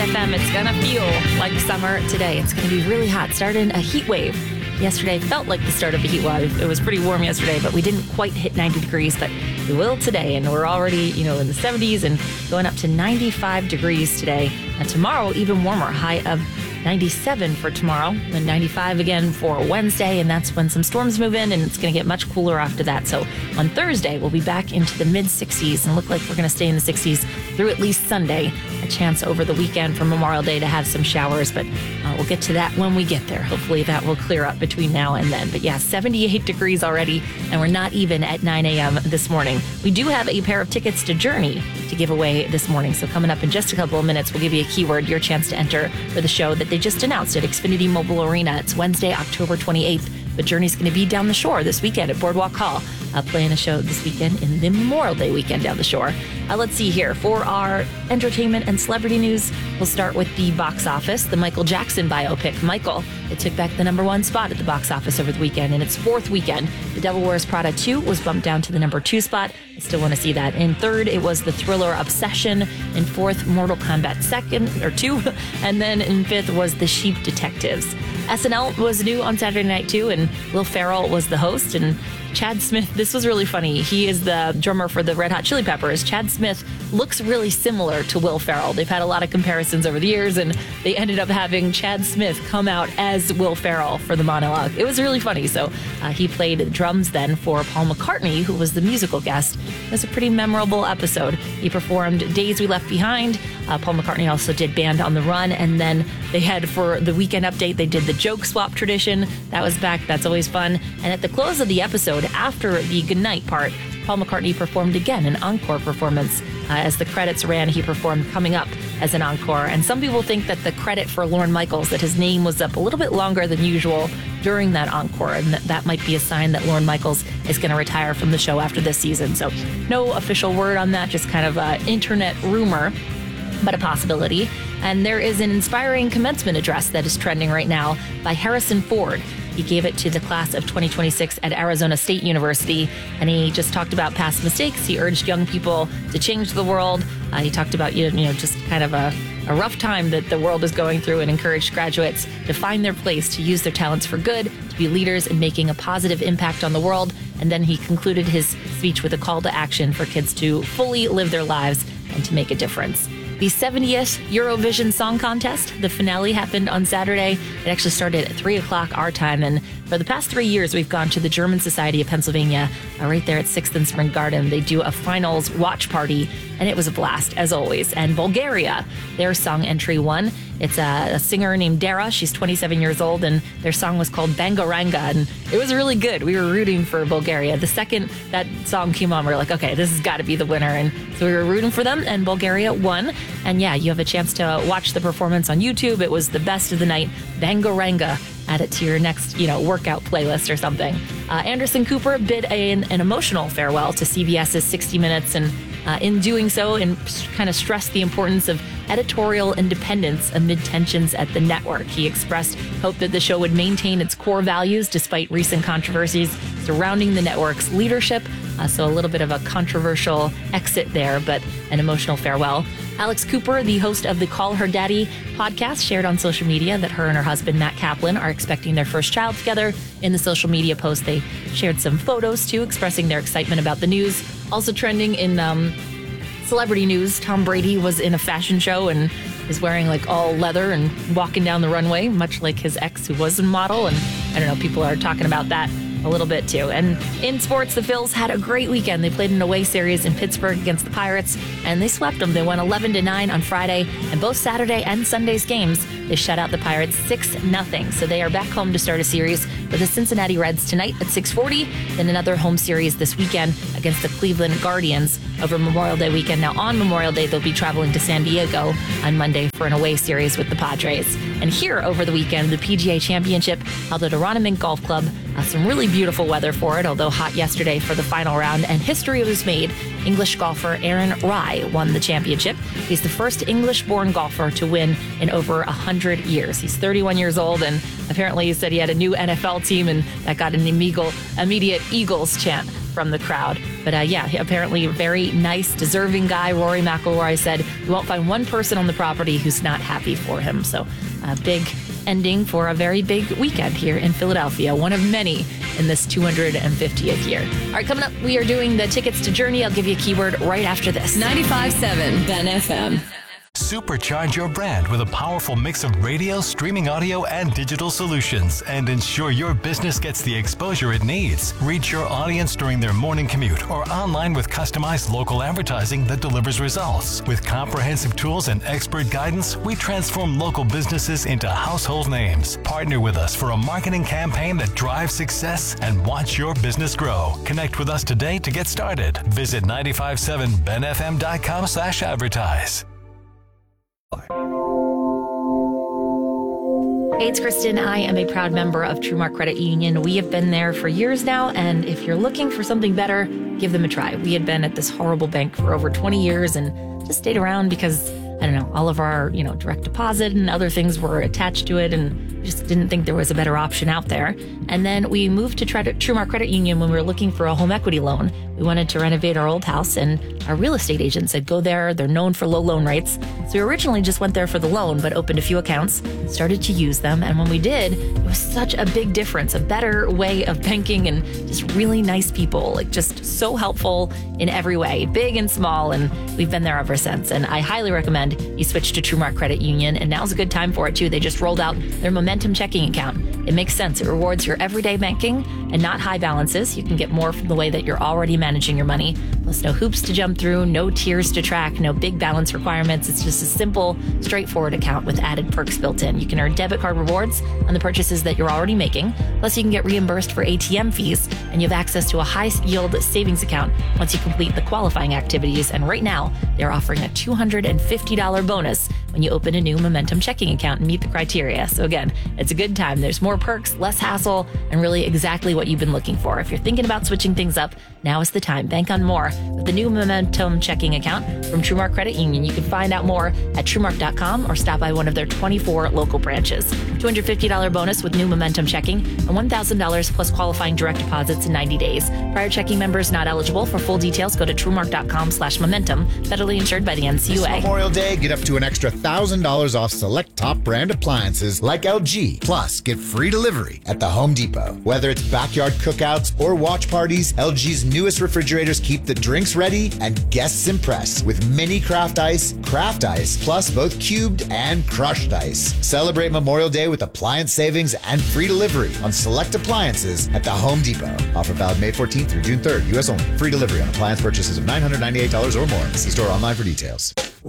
FM. It's going to feel like summer today. It's going to be really hot. Started a heat wave. Yesterday felt like the start of a heat wave. It was pretty warm yesterday, but we didn't quite hit 90 degrees, but we will today. And we're already, in the 70s and going up to 95 degrees today. And tomorrow, even warmer, high of 97 for tomorrow, and 95 again for Wednesday, and that's when some storms move in, and it's going to get much cooler after that. So on Thursday, we'll be back into the mid-60s, and look like we're going to stay in the 60s through at least Sunday. A chance over the weekend for Memorial Day to have some showers, but we'll get to that when we get there. Hopefully that will clear up between now and then. But yeah, 78 degrees already, and we're not even at 9 a.m. this morning. We do have a pair of tickets to Journey to give away this morning. So coming up in just a couple of minutes, we'll give you a keyword, your chance to enter for the show that they just announced at Xfinity Mobile Arena. It's Wednesday, October 28th. But Journey's going to be down the shore this weekend at Boardwalk Hall, playing a show this weekend in the Memorial Day weekend down the shore. Let's see here. For our entertainment and celebrity news, we'll start with the box office. The Michael Jackson biopic, Michael, it took back the #1 spot at the box office over the weekend. In its fourth weekend, The Devil Wears Prada 2 was bumped down to the #2 spot. I still want to see that. In third, it was the thriller Obsession. In fourth, Mortal Kombat 2. And then in fifth was The Sheep Detectives. SNL was new on Saturday night too, and Will Ferrell was the host. And Chad Smith, this was really funny. He is the drummer for the Red Hot Chili Peppers. Chad Smith looks really similar to Will Ferrell. They've had a lot of comparisons over the years, and they ended up having Chad Smith come out as Will Ferrell for the monologue. It was really funny. So he played drums then for Paul McCartney, who was the musical guest. It was a pretty memorable episode. He performed Days We Left Behind. Paul McCartney also did Band on the Run, and then they had, for the weekend update, they did the joke swap tradition. That was back. That's always fun. And at the close of the episode, after the goodnight part, Paul McCartney performed again, an encore performance. As the credits ran, he performed Coming Up as an encore. And some people think that the credit for Lorne Michaels, that his name was up a little bit longer than usual during that encore, and that might be a sign that Lorne Michaels is going to retire from the show after this season. So no official word on that, just kind of internet rumor, but a possibility. And there is an inspiring commencement address that is trending right now by Harrison Ford. He gave it to the class of 2026 at Arizona State University, and he just talked about past mistakes. He urged young people to change the world. He talked about, just kind of a rough time that the world is going through, and encouraged graduates to find their place, to use their talents for good, to be leaders in making a positive impact on the world. And then he concluded his speech with a call to action for kids to fully live their lives and to make a difference. The 70th Eurovision Song Contest, the finale happened on Saturday. It actually started at 3 o'clock our time. And for the past 3 years, we've gone to the German Society of Pennsylvania, right there at 6th and Spring Garden. They do a finals watch party, and it was a blast, as always. And Bulgaria, their song entry won. It's a singer named Dara. She's 27 years old, and their song was called Bangaranga, and it was really good. We were rooting for Bulgaria. The second that song came on, we were like, okay, this has got to be the winner. And so we were rooting for them, and Bulgaria won. And yeah, you have a chance to watch the performance on YouTube. It was the best of the night. Bangaranga. Add it to your next, workout playlist or something. Anderson Cooper bid an emotional farewell to CBS's 60 Minutes, and in doing so, and kind of stressed the importance of editorial independence amid tensions at the network. He expressed hope that the show would maintain its core values despite recent controversies surrounding the network's leadership. So a little bit of a controversial exit there, but an emotional farewell. Alex Cooper, the host of the Call Her Daddy podcast, shared on social media that her and her husband, Matt Kaplan, are expecting their first child together. In the social media post, they shared some photos, too, expressing their excitement about the news. Also trending in celebrity news, Tom Brady was in a fashion show and is wearing all leather and walking down the runway, much like his ex, who was a model. And I don't know, people are talking about that a little bit too. And in sports, the Phils had a great weekend. They played an away series in Pittsburgh against the Pirates, and they swept them. They won 11-9 on Friday, and both Saturday and Sunday's games, they shut out the Pirates 6-0. So they are back home to start a series with the Cincinnati Reds tonight at 6:40, then another home series this weekend against the Cleveland Guardians over Memorial Day weekend. Now on Memorial Day, they'll be traveling to San Diego on Monday for an away series with the Padres. And here over the weekend, the PGA Championship held at Aronimink Golf Club. Some really beautiful weather for it, although hot yesterday for the final round. And history was made. English golfer Aaron Rai won the championship. He's the first English-born golfer to win in over 100 years. He's 31 years old, and apparently he said he had a new NFL team, and that got an immediate Eagles chant from the crowd. But apparently a very nice, deserving guy. Rory McIlroy said you won't find one person on the property who's not happy for him. So a big ending for a very big weekend here in Philadelphia, one of many in this 250th year. All right, coming up, we are doing the tickets to Journey. I'll give you a keyword right after this. 95.7 Ben FM. Supercharge your brand with a powerful mix of radio, streaming audio, and digital solutions, and ensure your business gets the exposure it needs. Reach your audience during their morning commute or online with customized local advertising that delivers results. With comprehensive tools and expert guidance, we transform local businesses into household names. Partner with us for a marketing campaign that drives success and watch your business grow. Connect with us today to get started. Visit 957benfm.com/advertise. Hey, it's Kristen. I am a proud member of TrueMark Credit Union. We have been there for years now, and if you're looking for something better, give them a try. We had been at this horrible bank for over 20 years and just stayed around because, I don't know, all of our, direct deposit and other things were attached to it, and we just didn't think there was a better option out there. And then we moved to TrueMark Credit Union when we were looking for a home equity loan. We wanted to renovate our old house, and our real estate agent said, go there. They're known for low loan rates. So we originally just went there for the loan, but opened a few accounts, started to use them. And when we did, it was such a big difference, a better way of banking, and just really nice people, just so helpful in every way, big and small. And we've been there ever since. And I highly recommend you switch to TrueMark Credit Union. And now's a good time for it too. They just rolled out their Momentum checking account. It makes sense. It rewards your everyday banking and not high balances. You can get more from the way that you're already managing your money. Plus, no hoops to jump through, no tiers to track, no big balance requirements. It's just a simple, straightforward account with added perks built in. You can earn debit card rewards on the purchases that you're already making. Plus, you can get reimbursed for ATM fees, and you have access to a high-yield savings account once you complete the qualifying activities. And right now, they're offering a $250 bonus when you open a new Momentum checking account and meet the criteria. So again, it's a good time. There's more perks, less hassle, and really exactly what you've been looking for. If you're thinking about switching things up, now is the time. Bank on more with the new Momentum checking account from TrueMark Credit Union. You can find out more at TrueMark.com or stop by one of their 24 local branches. $250 bonus with new Momentum checking and $1,000 plus qualifying direct deposits in 90 days. Prior checking members not eligible. For full details, go to TrueMark.com/momentum. Federally insured by the NCUA. This Memorial Day, get up to an extra $1,000 off select top brand appliances like LG. Plus, get free delivery at the Home Depot. Whether it's backyard cookouts or watch parties, LG's newest refrigerators keep the drinks ready and guests impressed with mini craft ice, plus both cubed and crushed ice. Celebrate Memorial Day with appliance savings and free delivery on select appliances at the Home Depot. Offer valid May 14th through June 3rd. U.S. only. Free delivery on appliance purchases of $998 or more. See store online for details.